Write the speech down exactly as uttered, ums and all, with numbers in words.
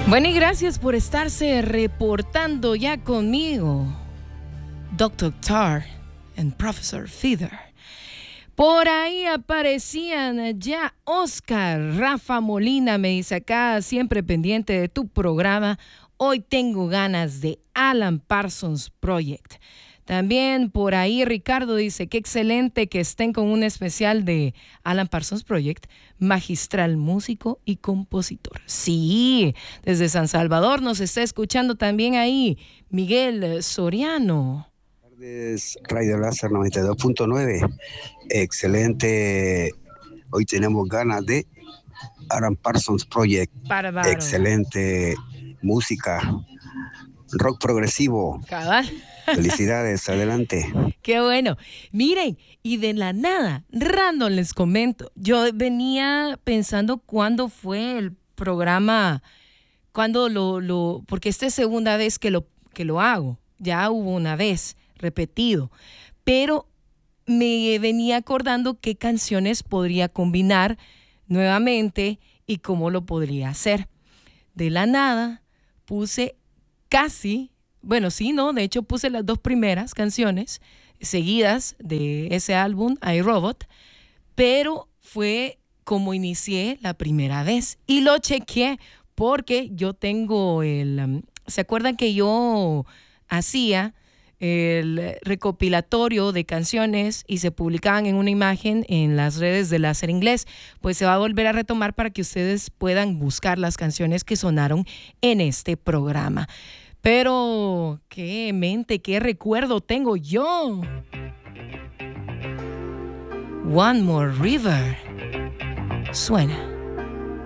Bueno, y gracias por estarse reportando ya conmigo, doctor Tar y profesor Feather. Por ahí aparecían ya Oscar, Rafa Molina me dice acá, siempre pendiente de tu programa. Hoy tengo ganas de Alan Parsons Project. También por ahí Ricardo dice, qué excelente que estén con un especial de Alan Parsons Project, magistral músico y compositor. Sí, desde San Salvador nos está escuchando también ahí Miguel Soriano. Buenas tardes, Radio Láser noventa y dos punto nueve. Excelente. Hoy tenemos ganas de Alan Parsons Project. Bárbaro. Excelente música. Rock progresivo. Cabal. Felicidades, adelante. Qué bueno. Miren, y de la nada, random les comento. Yo venía pensando cuándo fue el programa, cuándo lo, lo, porque esta es segunda vez que lo, que lo hago. Ya hubo una vez repetido, pero me venía acordando qué canciones podría combinar nuevamente y cómo lo podría hacer. De la nada puse casi, bueno, sí, no, de hecho puse las dos primeras canciones seguidas de ese álbum, iRobot, pero fue como inicié la primera vez y lo chequeé porque yo tengo el, um, ¿se acuerdan que yo hacía el recopilatorio de canciones y se publicaban en una imagen en las redes de Láser Inglés? Pues se va a volver a retomar para que ustedes puedan buscar las canciones que sonaron en este programa. Pero qué mente, qué recuerdo tengo yo. One More River suena.